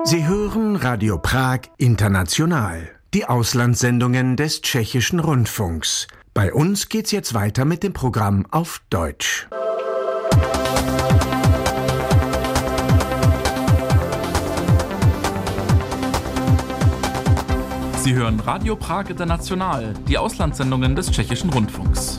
Sie hören Radio Prag International, die Auslandssendungen des Tschechischen Rundfunks. Bei uns geht's jetzt weiter mit dem Programm auf Deutsch. Sie hören Radio Prag International, die Auslandssendungen des Tschechischen Rundfunks.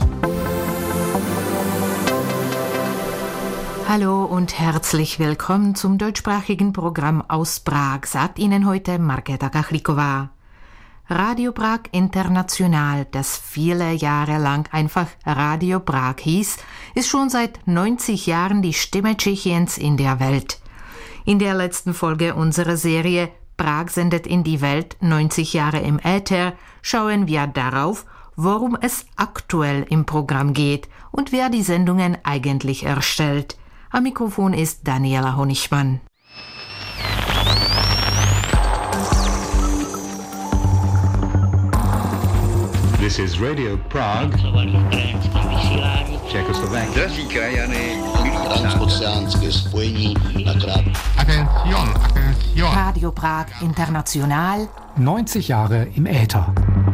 Hallo und herzlich willkommen zum deutschsprachigen Programm aus Prag, sagt Ihnen heute Markéta Kachlíková. Radio Prag International, das viele Jahre lang einfach Radio Prag hieß, ist schon seit 90 Jahren die Stimme Tschechiens in der Welt. In der letzten Folge unserer Serie Prag sendet in die Welt 90 Jahre im Äther schauen wir darauf, worum es aktuell im Programm geht und wer die Sendungen eigentlich erstellt. Am Mikrofon ist Daniela Honigmann. This is Radio Prague. Czechoslovakia. Drazí krajany, transoceánské spojení na krát. Attention. Radio Prag International. 90 Jahre im Äther.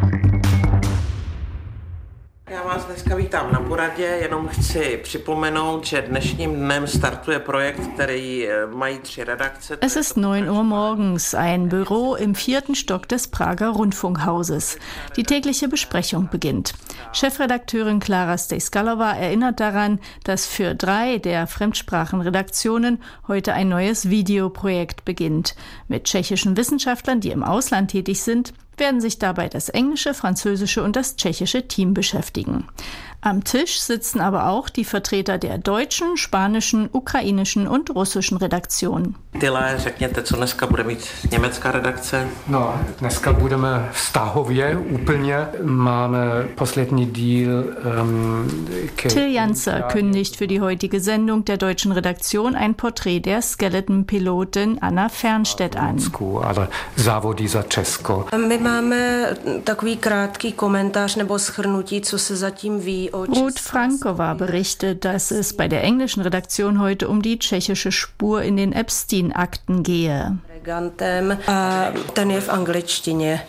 Já vás dneska vítám na poradě, jenom chci připomenout, že dnešním dnem startuje projekt, který mají 3 redakce. Es ist 9 Uhr morgens, ein Büro im 4. Stock des Prager Rundfunkhauses. Die tägliche Besprechung beginnt. Chefredakteurin Klára Stejskalová erinnert daran, dass für 3 der Fremdsprachenredaktionen heute ein neues Videoprojekt beginnt. Mit tschechischen Wissenschaftlern, die im Ausland tätig sind, werden sich dabei das englische, französische und das tschechische Team beschäftigen. Am Tisch sitzen aber auch die Vertreter der deutschen, spanischen, ukrainischen und russischen Redaktionen. Tyhle, řekněte, co dneska bude mít německá redakce? No, dneska budeme vztahově úplně. Máme poslední díl. Till Janzer kündigt für die heutige Sendung der deutschen Redaktion ein Porträt der Skeleton-Pilotin Anna Fernstedt an. Ale závodí za Česko. My máme takový krátký komentář nebo shrnutí, co se zatím ví. Ruth Frankova berichtet, dass es bei der englischen Redaktion heute um die tschechische Spur in den Epstein-Akten gehe. Ten je v angličtině.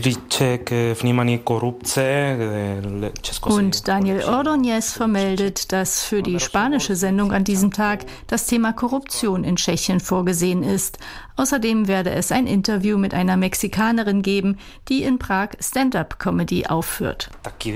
Und Daniel Ordóñez vermeldet, dass für die spanische Sendung an diesem Tag das Thema Korruption in Tschechien vorgesehen ist. Außerdem werde es ein Interview mit einer Mexikanerin geben, die in Prag Stand-up-Comedy aufführt.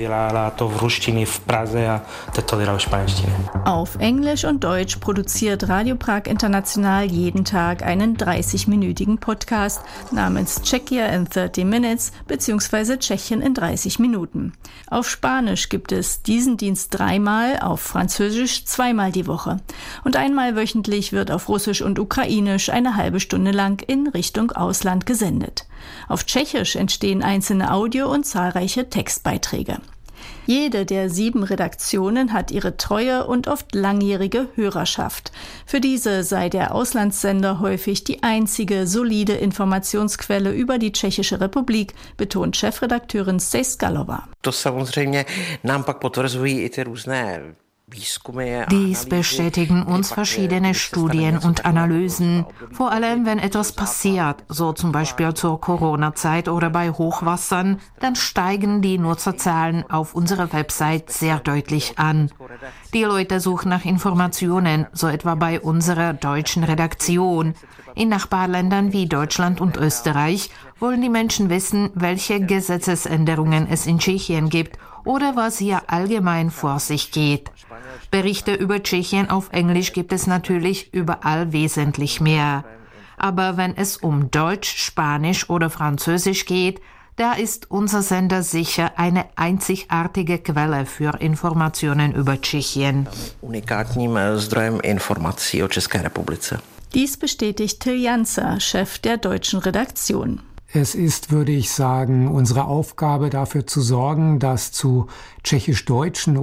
Auf Englisch und Deutsch produziert Radio Prag International jeden Tag einen 30-minütigen Podcast namens Czechia in 30 Minutes bzw. Tschechien in 30 Minuten. Auf Spanisch gibt es diesen Dienst 3-mal, auf Französisch 2-mal die Woche. Und einmal wöchentlich wird auf Russisch und Ukrainisch eine halbe Stunde lang in Richtung Ausland gesendet. Auf Tschechisch entstehen einzelne Audio- und zahlreiche Textbeiträge. Jede der 7 Redaktionen hat ihre treue und oft langjährige Hörerschaft. Für diese sei der Auslandssender häufig die einzige solide Informationsquelle über die Tschechische Republik, betont Chefredakteurin Stejskalová. To samozřejmě nám pak potvrzují i ty různé. Dies bestätigen uns verschiedene Studien und Analysen, vor allem wenn etwas passiert, so zum Beispiel zur Corona-Zeit oder bei Hochwassern, dann steigen die Nutzerzahlen auf unserer Website sehr deutlich an. Die Leute suchen nach Informationen, so etwa bei unserer deutschen Redaktion. In Nachbarländern wie Deutschland und Österreich wollen die Menschen wissen, welche Gesetzesänderungen es in Tschechien gibt oder was hier allgemein vor sich geht. Berichte über Tschechien auf Englisch gibt es natürlich überall wesentlich mehr. Aber wenn es um Deutsch, Spanisch oder Französisch geht, da ist unser Sender sicher eine einzigartige Quelle für Informationen über Tschechien. Unikátním zdrojem informací o České republice. Dies bestätigt Till Janzer, Chef der deutschen Redaktion. Es ist, würde ich sagen, unsere Aufgabe, dafür zu sorgen, dass zu tschechisch-deutschen oder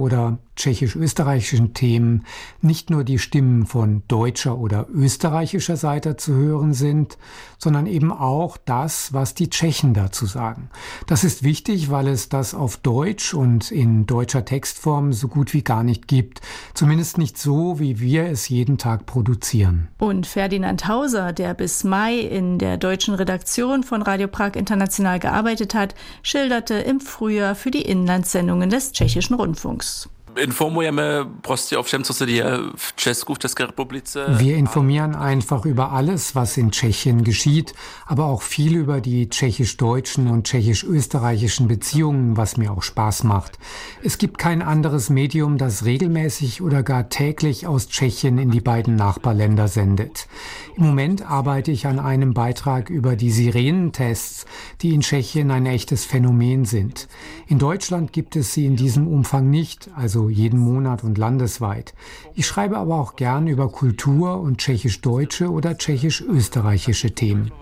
tschechisch-österreichischen Themen nicht nur die Stimmen von deutscher oder österreichischer Seite zu hören sind, sondern eben auch das, was die Tschechen dazu sagen. Das ist wichtig, weil es das auf Deutsch und in deutscher Textform so gut wie gar nicht gibt. Zumindest nicht so, wie wir es jeden Tag produzieren. Und Ferdinand Hauser, der bis Mai in der deutschen Redaktion von Radio Prag International gearbeitet hat, schilderte im Frühjahr für die Inlandssendungen des Tschechischen Rundfunks. Informujeme prostě o všem, co se děje v Česku, v České republice. Wir informieren einfach über alles, was in Tschechien geschieht, aber auch viel über die tschechisch-deutschen und tschechisch-österreichischen Beziehungen, was mir auch Spaß macht. Es gibt kein anderes Medium, das regelmäßig oder gar täglich aus Tschechien in die beiden Nachbarländer sendet. Im Moment arbeite ich an einem Beitrag über die Sirenentests, die in Tschechien ein echtes Phänomen sind. In Deutschland gibt es sie in diesem Umfang nicht, also jeden Monat und landesweit. Ich schreibe aber auch gern über Kultur und tschechisch-deutsche oder tschechisch-österreichische Themen.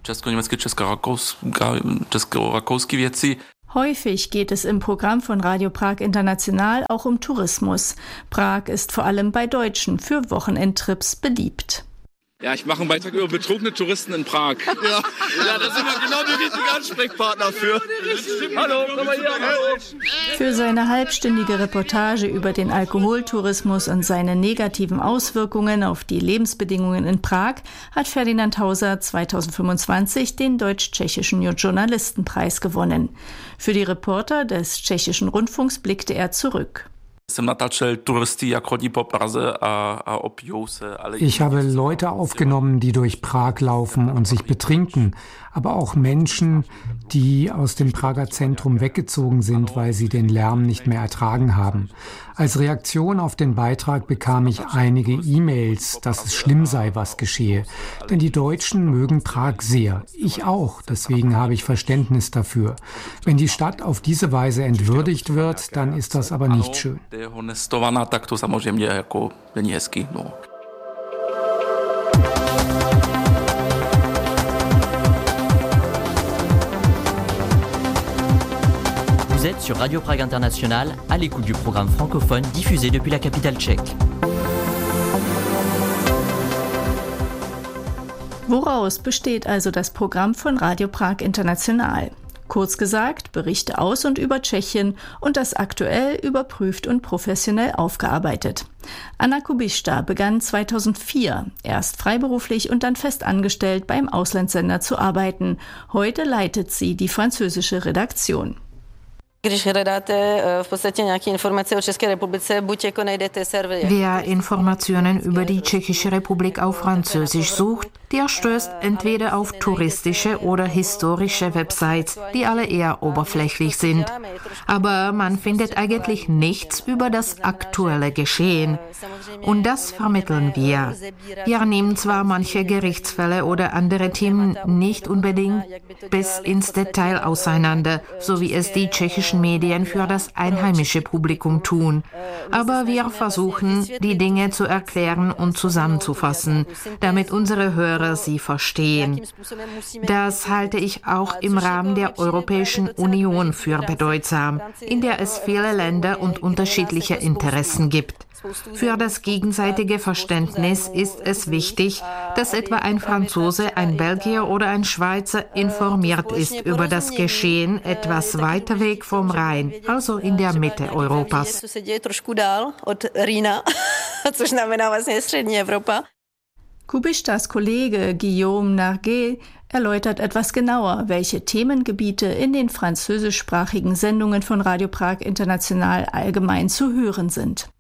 Häufig geht es im Programm von Radio Prag International auch um Tourismus. Prag ist vor allem bei Deutschen für Wochenendtrips beliebt. Ja, ich mache einen Beitrag über betrunkene Touristen in Prag. Ja, da sind wir genau die richtigen Ansprechpartner für. Hallo, komm mal hier. Hallo. Für seine halbstündige Reportage über den Alkoholtourismus und seine negativen Auswirkungen auf die Lebensbedingungen in Prag hat Ferdinand Hauser 2025 den Deutsch-Tschechischen Journalistenpreis gewonnen. Für die Reporter des Tschechischen Rundfunks blickte er zurück. Ich habe Leute aufgenommen, die durch Prag laufen und sich betrinken, aber auch Menschen, die aus dem Prager Zentrum weggezogen sind, weil sie den Lärm nicht mehr ertragen haben. Als Reaktion auf den Beitrag bekam ich einige E-Mails, dass es schlimm sei, was geschehe. Denn die Deutschen mögen Prag sehr. Ich auch, deswegen habe ich Verständnis dafür. Wenn die Stadt auf diese Weise entwürdigt wird, dann ist das aber nicht schön. Vous êtes sur Radio Prag International, à l'écoute du programme francophone diffusé depuis la capitale tchèque. Woraus besteht also das Programm von Radio Prag International? Kurz gesagt, Berichte aus und über Tschechien und das aktuell überprüft und professionell aufgearbeitet. Anna Kubišta begann 2004, erst freiberuflich und dann fest angestellt beim Auslandssender zu arbeiten. Heute leitet sie die französische Redaktion. Wer Informationen über die Tschechische Republik auf Französisch sucht, der stößt entweder auf touristische oder historische Websites, die alle eher oberflächlich sind. Aber man findet eigentlich nichts über das aktuelle Geschehen. Und das vermitteln wir. Wir nehmen zwar manche Gerichtsfälle oder andere Themen nicht unbedingt bis ins Detail auseinander, so wie es die tschechischen Medien für das einheimische Publikum tun. Aber wir versuchen, die Dinge zu erklären und zusammenzufassen, damit unsere Hörer sie verstehen. Das halte ich auch im Rahmen der Europäischen Union für bedeutsam, in der es viele Länder und unterschiedliche Interessen gibt. Für das gegenseitige Verständnis ist es wichtig, dass etwa ein Franzose, ein Belgier oder ein Schweizer informiert ist über das Geschehen etwas weiter weg vom Rhein, also in der Mitte Europas. Kubištas Kollege Guillaume Narguet erläutert etwas genauer, welche Themengebiete in den französischsprachigen Sendungen von Radio Prag International allgemein zu hören sind.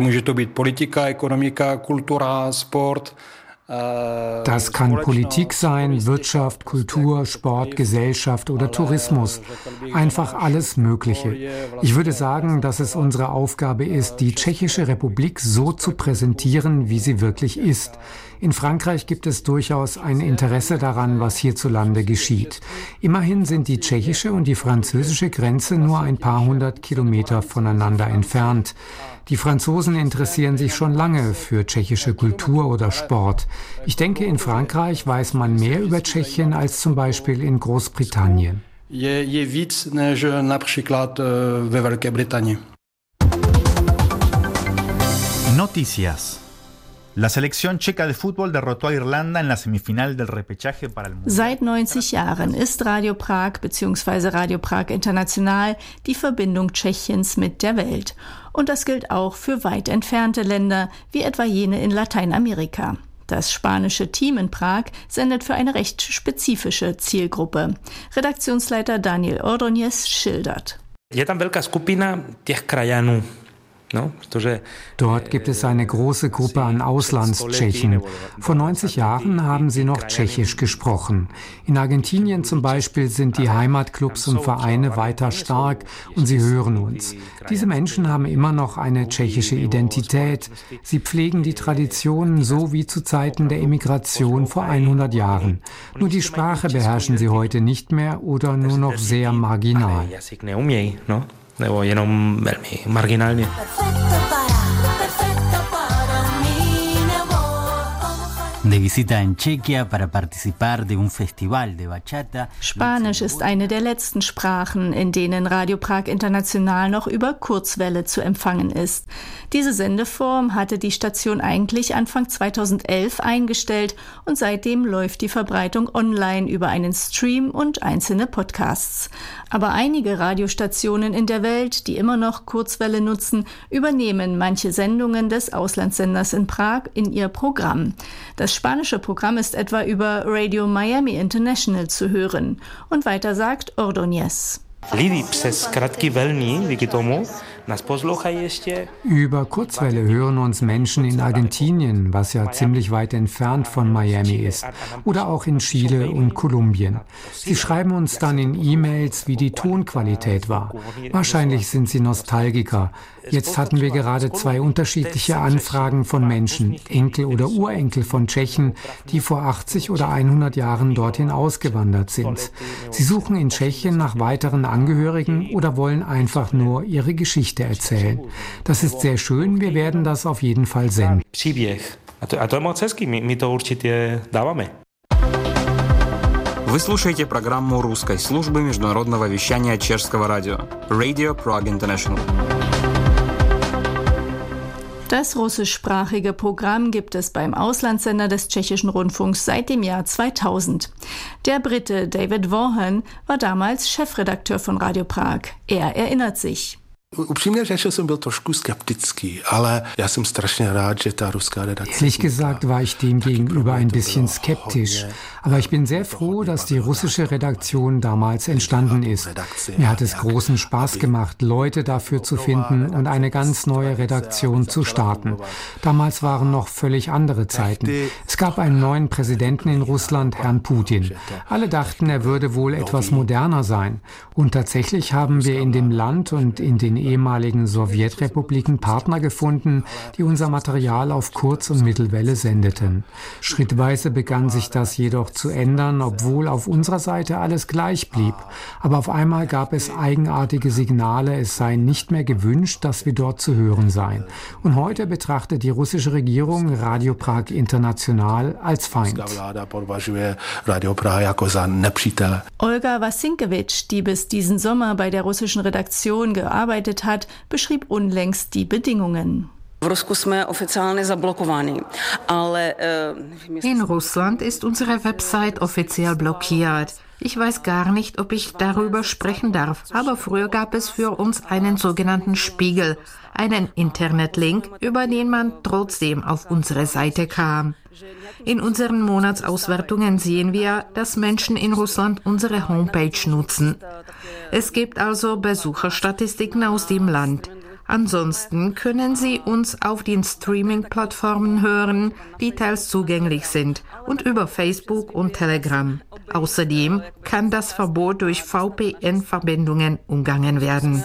Das kann Politik sein, Wirtschaft, Kultur, Sport, Gesellschaft oder Tourismus. Einfach alles Mögliche. Ich würde sagen, dass es unsere Aufgabe ist, die Tschechische Republik so zu präsentieren, wie sie wirklich ist. In Frankreich gibt es durchaus ein Interesse daran, was hierzulande geschieht. Immerhin sind die tschechische und die französische Grenze nur ein paar 100 Kilometer voneinander entfernt. Die Franzosen interessieren sich schon lange für tschechische Kultur oder Sport. Ich denke, in Frankreich weiß man mehr über Tschechien als zum Beispiel in Großbritannien. Noticias. La selección checa de fútbol derrotó a Irlanda en la semifinal del repechaje para el Mundial. Seit 90 Jahren ist Radio Prag bzw. Radio Prag International die Verbindung Tschechiens mit der Welt. Und das gilt auch für weit entfernte Länder, wie etwa jene in Lateinamerika. Das spanische Team in Prag sendet für eine recht spezifische Zielgruppe. Redaktionsleiter Daniel Ordóñez schildert. Je tam velká skupina těch krajanů. Dort gibt es eine große Gruppe an Auslandstschechen. Vor 90 Jahren haben sie noch Tschechisch gesprochen. In Argentinien zum Beispiel sind die Heimatclubs und Vereine weiter stark und sie hören uns. Diese Menschen haben immer noch eine tschechische Identität. Sie pflegen die Traditionen so wie zu Zeiten der Emigration vor 100 Jahren. Nur die Sprache beherrschen sie heute nicht mehr oder nur noch sehr marginal. Nebo jenom velmi marginálně. De visita en Chequia para participar de un festival de bachata. Spanisch ist eine der letzten Sprachen, in denen Radio Prag International noch über Kurzwelle zu empfangen ist. Diese Sendeform hatte die Station eigentlich Anfang 2011 eingestellt und seitdem läuft die Verbreitung online über einen Stream und einzelne Podcasts. Aber einige Radiostationen in der Welt, die immer noch Kurzwelle nutzen, übernehmen manche Sendungen des Auslandssenders in Prag in ihr Programm. Das spanische Programm ist etwa über Radio Miami International zu hören. Und weiter sagt Ordóñez. Über Kurzwelle hören uns Menschen in Argentinien, was ja ziemlich weit entfernt von Miami ist, oder auch in Chile und Kolumbien. Sie schreiben uns dann in E-Mails, wie die Tonqualität war. Wahrscheinlich sind sie Nostalgiker. Jetzt hatten wir gerade 2 unterschiedliche Anfragen von Menschen, Enkel oder Urenkel von Tschechen, die vor 80 oder 100 Jahren dorthin ausgewandert sind. Sie suchen in Tschechien nach weiteren Angehörigen oder wollen einfach nur ihre Geschichte erzählen. Das ist sehr schön, wir werden das auf jeden Fall senden. Вы слушаете программу русской службы международного вещания чешского радио Radio Prague International. Das russischsprachige Programm gibt es beim Auslandssender des tschechischen Rundfunks seit dem Jahr 2000. Der Brite David Vaughan war damals Chefredakteur von Radio Prag. Er erinnert sich. Upřímně řečeno jsem byl trošku skeptický, ale já jsem strašně rád, že ta ruská redakce. Ehrlich gesagt war ich dem gegenüber ein bisschen skeptisch, aber ich bin sehr froh, dass die russische Redaktion damals entstanden ist. Mir hat es großen Spaß gemacht, Leute dafür zu finden und eine ganz neue Redaktion zu starten. Damals waren noch völlig andere Zeiten. Es gab einen neuen Präsidenten in Russland, Herrn Putin. Alle dachten, er würde wohl etwas moderner sein. Und tatsächlich haben wir in dem Land und in den ehemaligen Sowjetrepubliken Partner gefunden, die unser Material auf Kurz- und Mittelwelle sendeten. Schrittweise begann sich das jedoch zu ändern, obwohl auf unserer Seite alles gleich blieb. Aber auf einmal gab es eigenartige Signale, es sei nicht mehr gewünscht, dass wir dort zu hören seien. Und heute betrachtet die russische Regierung Radio Prag International als Feind. Olga Wasynkewitsch, die bis diesen Sommer bei der russischen Redaktion gearbeitet hat, beschrieb unlängst die Bedingungen. In Russland ist unsere Website offiziell blockiert. Ich weiß gar nicht, ob ich darüber sprechen darf, aber früher gab es für uns einen sogenannten Spiegel, einen Internetlink, über den man trotzdem auf unsere Seite kam. In unseren Monatsauswertungen sehen wir, dass Menschen in Russland unsere Homepage nutzen. Es gibt also Besucherstatistiken aus dem Land. Ansonsten können Sie uns auf den Streaming-Plattformen hören, die teils zugänglich sind, und über Facebook und Telegram. Außerdem kann das Verbot durch VPN-Verbindungen umgangen werden.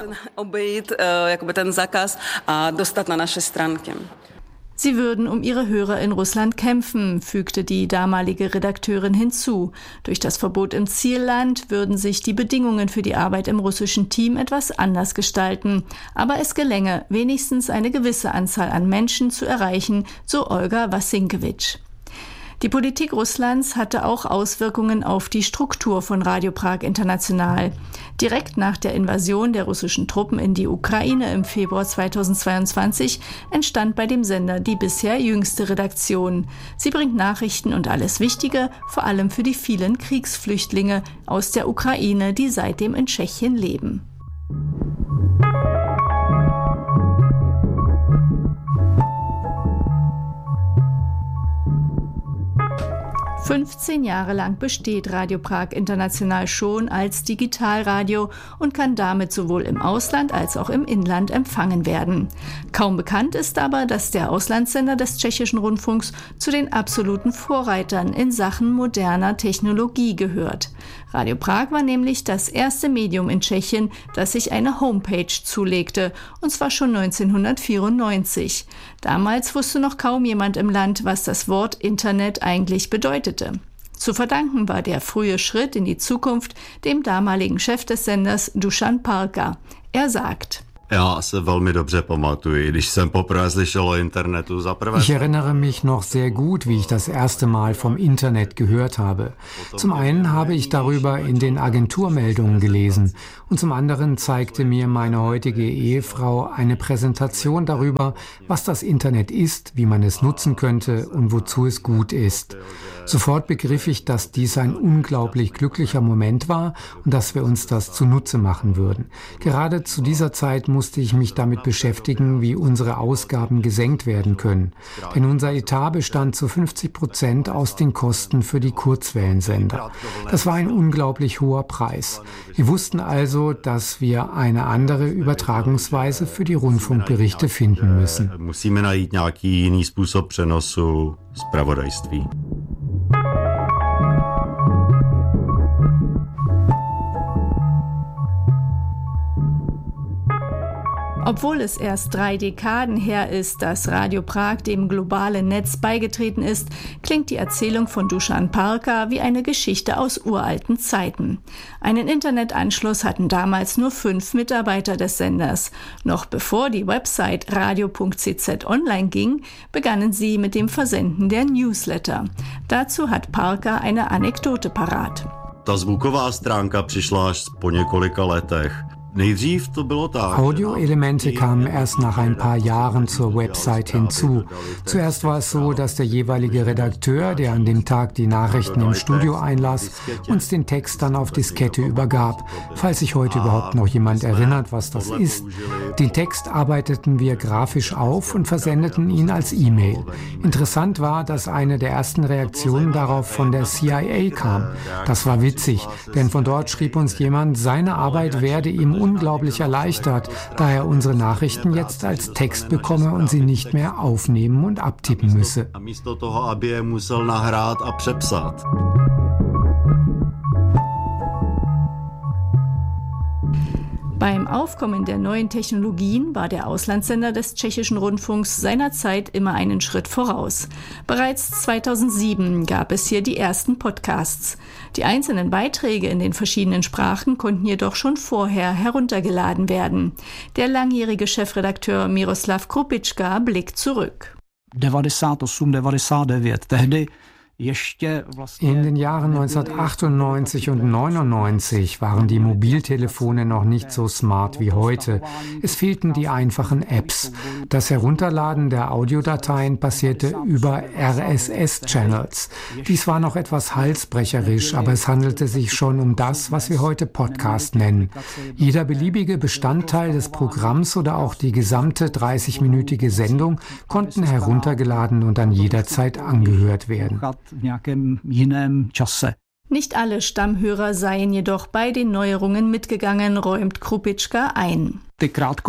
Sie würden um ihre Hörer in Russland kämpfen, fügte die damalige Redakteurin hinzu. Durch das Verbot im Zielland würden sich die Bedingungen für die Arbeit im russischen Team etwas anders gestalten. Aber es gelänge, wenigstens eine gewisse Anzahl an Menschen zu erreichen, so Olga Wasynkewitsch. Die Politik Russlands hatte auch Auswirkungen auf die Struktur von Radio Prag International. Direkt nach der Invasion der russischen Truppen in die Ukraine im Februar 2022 entstand bei dem Sender die bisher jüngste Redaktion. Sie bringt Nachrichten und alles Wichtige, vor allem für die vielen Kriegsflüchtlinge aus der Ukraine, die seitdem in Tschechien leben. ...15 Jahre lang besteht Radio Prag International schon als Digitalradio und kann damit sowohl im Ausland als auch im Inland empfangen werden. Kaum bekannt ist aber, dass der Auslandssender des Tschechischen Rundfunks zu den absoluten Vorreitern in Sachen moderner Technologie gehört. Radio Prag war nämlich das erste Medium in Tschechien, das sich eine Homepage zulegte, und zwar schon 1994. Damals wusste noch kaum jemand im Land, was das Wort Internet eigentlich bedeutete. Zu verdanken war der frühe Schritt in die Zukunft dem damaligen Chef des Senders Dušan Palka. Er sagt: Ich erinnere mich noch sehr gut, wie ich das erste Mal vom Internet gehört habe. Zum einen habe ich darüber in den Agenturmeldungen gelesen und zum anderen zeigte mir meine heutige Ehefrau eine Präsentation darüber, was das Internet ist, wie man es nutzen könnte und wozu es gut ist. Sofort begriff ich, dass dies ein unglaublich glücklicher Moment war und dass wir uns das zunutze machen würden. Gerade zu dieser Zeit musste ich mich damit beschäftigen, wie unsere Ausgaben gesenkt werden können. Denn unser Etat bestand zu 50% aus den Kosten für die Kurzwellensender. Das war ein unglaublich hoher Preis. Wir wussten also, dass wir eine andere Übertragungsweise für die Rundfunkberichte finden müssen. Obwohl es erst 3 Dekaden her ist, dass Radio Prag dem globalen Netz beigetreten ist, klingt die Erzählung von Dušan Palka wie eine Geschichte aus uralten Zeiten. Einen Internetanschluss hatten damals nur 5 Mitarbeiter des Senders. Noch bevor die Website radio.cz online ging, begannen sie mit dem Versenden der Newsletter. Dazu hat Palka eine Anekdote parat. Ta zvuková stránka přišla až po několika letech. Audioelemente kamen erst nach ein paar Jahren zur Website hinzu. Zuerst war es so, dass der jeweilige Redakteur, der an dem Tag die Nachrichten im Studio einlas, uns den Text dann auf Diskette übergab, falls sich heute überhaupt noch jemand erinnert, was das ist. Den Text arbeiteten wir grafisch auf und versendeten ihn als E-Mail. Interessant war, dass eine der ersten Reaktionen darauf von der CIA kam. Das war witzig, denn von dort schrieb uns jemand, seine Arbeit werde ihm unglaublich erleichtert, da er unsere Nachrichten jetzt als Text bekomme und sie nicht mehr aufnehmen und abtippen müsse. Beim Aufkommen der neuen Technologien war der Auslandssender des Tschechischen Rundfunks seiner Zeit immer einen Schritt voraus. Bereits 2007 gab es hier die ersten Podcasts. Die einzelnen Beiträge in den verschiedenen Sprachen konnten jedoch schon vorher heruntergeladen werden. Der langjährige Chefredakteur Miroslav Krupicka blickt zurück. 98, 99, tehdy. In den Jahren 1998 und 1999 waren die Mobiltelefone noch nicht so smart wie heute. Es fehlten die einfachen Apps. Das Herunterladen der Audiodateien passierte über RSS-Channels. Dies war noch etwas halsbrecherisch, aber es handelte sich schon um das, was wir heute Podcast nennen. Jeder beliebige Bestandteil des Programms oder auch die gesamte 30-minütige Sendung konnten heruntergeladen und dann jederzeit angehört werden. Nicht alle Stammhörer seien jedoch bei den Neuerungen mitgegangen, räumt Krupicka ein. Die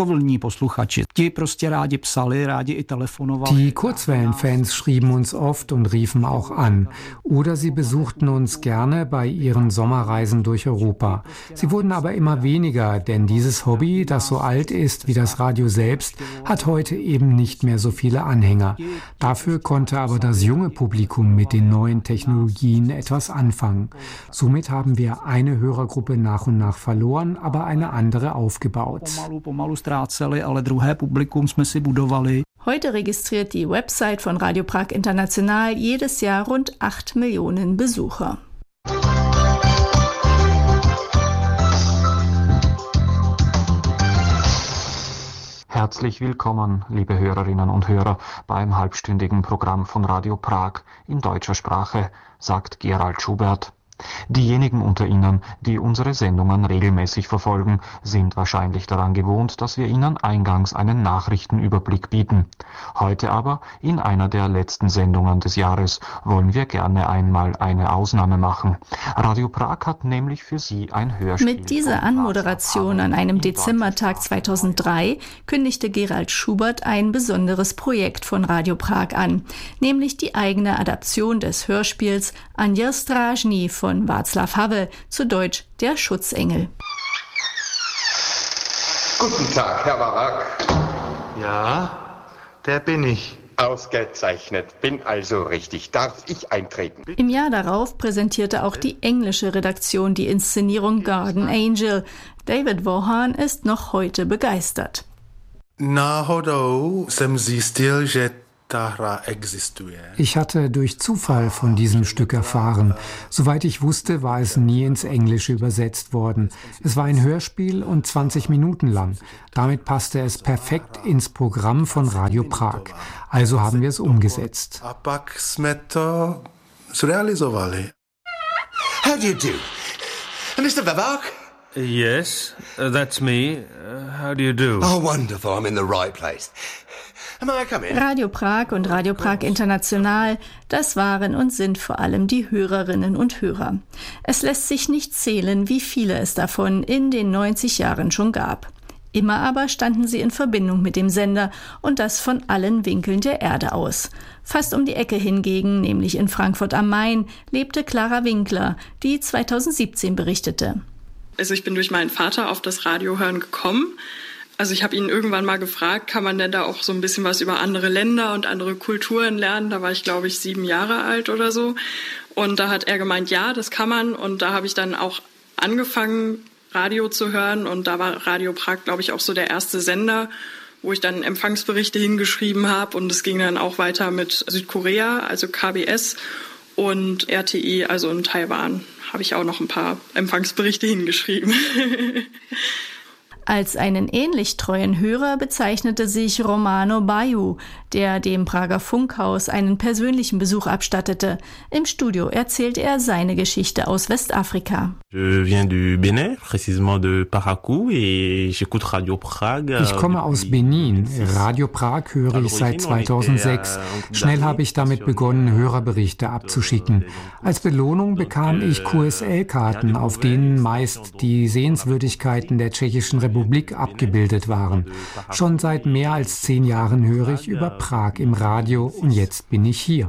Kurzwellenfans schrieben uns oft und riefen auch an. Oder sie besuchten uns gerne bei ihren Sommerreisen durch Europa. Sie wurden aber immer weniger, denn dieses Hobby, das so alt ist wie das Radio selbst, hat heute eben nicht mehr so viele Anhänger. Dafür konnte aber das junge Publikum mit den neuen Technologien etwas anfangen. Somit haben wir eine Hörergruppe nach und nach verloren, aber eine andere aufgebaut. Heute registriert die Website von Radio Prag International jedes Jahr rund 8 Millionen Besucher. Herzlich willkommen, liebe Hörerinnen und Hörer, beim halbstündigen Programm von Radio Prag in deutscher Sprache, sagt Gerald Schubert. Diejenigen unter Ihnen, die unsere Sendungen regelmäßig verfolgen, sind wahrscheinlich daran gewohnt, dass wir Ihnen eingangs einen Nachrichtenüberblick bieten. Heute aber, in einer der letzten Sendungen des Jahres, wollen wir gerne einmal eine Ausnahme machen. Radio Prag hat nämlich für Sie ein Hörspiel. Mit dieser Anmoderation an einem Dezembertag 2003 kündigte Gerald Schubert ein besonderes Projekt von Radio Prag an, nämlich die eigene Adaption des Hörspiels Anděl Strážný von Václav Havel, zu Deutsch Der Schutzengel. Guten Tag, Herr Barak. Ja, der bin ich. Ausgezeichnet, bin also richtig. Darf ich eintreten? Im Jahr darauf präsentierte auch die englische Redaktion die Inszenierung Garden Angel. David Vaughan ist noch heute begeistert. Náhodou jsem zjistil, že ta hra existuje. Ich hatte durch Zufall von diesem Stück erfahren. Soweit ich wusste, war es nie ins Englische übersetzt worden. Es war ein Hörspiel und 20 Minuten lang. Damit passte es perfekt ins Programm von Radio Prag. Also haben wir es umgesetzt. A pak jsme to zrealizovali. How do you do? Mr. Vavak? Yes, that's me. How do you do? Oh, wonderful. I'm in the right place. Radio Prag und Radio Prag International, das waren und sind vor allem die Hörerinnen und Hörer. Es lässt sich nicht zählen, wie viele es davon in den 90 Jahren schon gab. Immer aber standen sie in Verbindung mit dem Sender und das von allen Winkeln der Erde aus. Fast um die Ecke hingegen, nämlich in Frankfurt am Main, lebte Clara Winkler, die 2017 berichtete. Also ich bin durch meinen Vater auf das Radiohören gekommen. Also ich habe ihn irgendwann mal gefragt, kann man denn da auch so ein bisschen was über andere Länder und andere Kulturen lernen? Da war ich, glaube ich, 7 Jahre alt oder so. Und da hat er gemeint, ja, das kann man. Und da habe ich dann auch angefangen, Radio zu hören. Und da war Radio Prag, glaube ich, auch so der erste Sender, wo ich dann Empfangsberichte hingeschrieben habe. Und es ging dann auch weiter mit Südkorea, also KBS, und RTI, also in Taiwan, habe ich auch noch ein paar Empfangsberichte hingeschrieben. Als einen ähnlich treuen Hörer bezeichnete sich Romano Baju, der dem Prager Funkhaus einen persönlichen Besuch abstattete. Im Studio erzählt er seine Geschichte aus Westafrika. Ich komme aus Benin. Radio Prag höre ich seit 2006. Schnell habe ich damit begonnen, Hörerberichte abzuschicken. Als Belohnung bekam ich QSL-Karten, auf denen meist die Sehenswürdigkeiten der Tschechischen Republik abgebildet waren. Schon seit mehr als 10 Jahren höre ich über Prag im Radio und jetzt bin ich hier.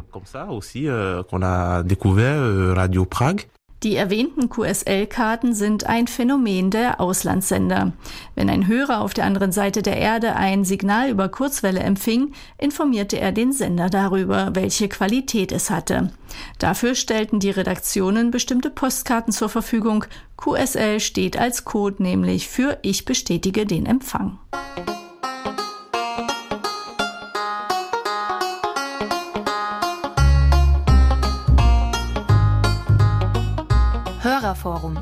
Die erwähnten QSL-Karten sind ein Phänomen der Auslandssender. Wenn ein Hörer auf der anderen Seite der Erde ein Signal über Kurzwelle empfing, informierte er den Sender darüber, welche Qualität es hatte. Dafür stellten die Redaktionen bestimmte Postkarten zur Verfügung. QSL steht als Code nämlich für Ich bestätige den Empfang. Hörerforum.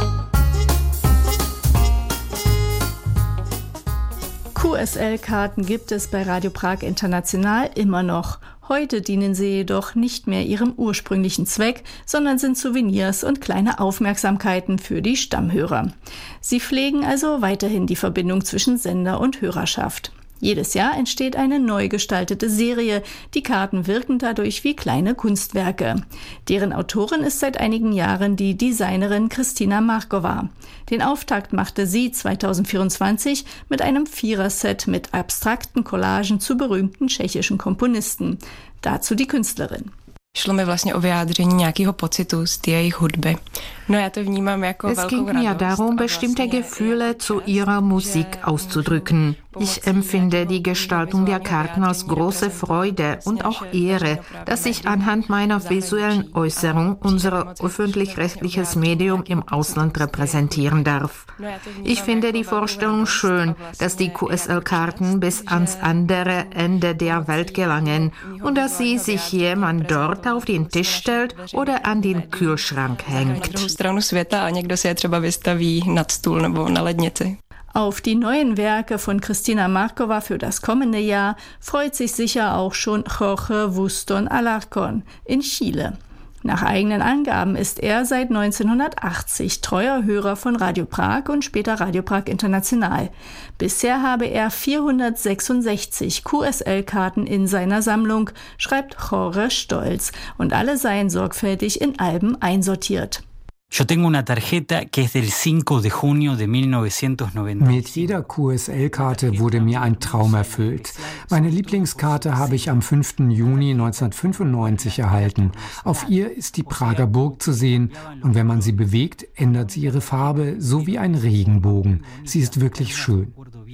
QSL-Karten gibt es bei Radio Prag International immer noch. Heute dienen sie jedoch nicht mehr ihrem ursprünglichen Zweck, sondern sind Souvenirs und kleine Aufmerksamkeiten für die Stammhörer. Sie pflegen also weiterhin die Verbindung zwischen Sender und Hörerschaft. Jedes Jahr entsteht eine neu gestaltete Serie. Die Karten wirken dadurch wie kleine Kunstwerke. Deren Autorin ist seit einigen Jahren die Designerin Kristina Markova. Den Auftakt machte sie 2024 mit einem 4er-Set mit abstrakten Collagen zu berühmten tschechischen Komponisten. Dazu die Künstlerin. Šlo mi vlastně o vyjádření nějakého pocitu z té jejich hudby. No já to vnímám jako velkou radost. Es ging mir darum, bestimmte Gefühle zu ihrer Musik auszudrücken. Ich empfinde die Gestaltung der Karten als große Freude und auch Ehre, dass ich anhand meiner visuellen Äußerung unser öffentlich-rechtliches Medium im Ausland repräsentieren darf. Ich finde die Vorstellung schön, dass die QSL-Karten bis ans andere Ende der Welt gelangen und dass sie sich jemand dort auf den Tisch stellt oder an den Kühlschrank hängt. Auf die neuen Werke von Cristina Markova für das kommende Jahr freut sich sicher auch schon Jorge Wuston Alarcón in Chile. Nach eigenen Angaben ist er seit 1980 treuer Hörer von Radio Prag und später Radio Prag International. Bisher habe er 466 QSL-Karten in seiner Sammlung, schreibt Jorge stolz, und alle seien sorgfältig in Alben einsortiert. Mit jeder QSL-Karte wurde mir ein Traum erfüllt. Meine Lieblingskarte habe ich am 5. Juni 1995 erhalten. Auf ihr ist die Prager Burg zu sehen und wenn man sie bewegt, ändert sie ihre Farbe, so wie ein Regenbogen. Sie ist wirklich schön.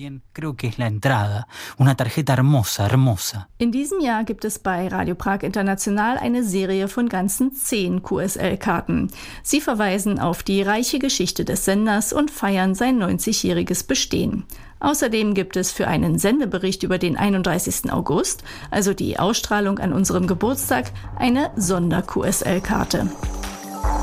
In diesem Jahr gibt es bei Radio Prag International eine Serie von ganzen 10 QSL-Karten. Sie verweisen auf die reiche Geschichte des Senders und feiern sein 90-jähriges Bestehen. Außerdem gibt es für einen Sendebericht über den 31. August, also die Ausstrahlung an unserem Geburtstag, eine Sonder-QSL-Karte.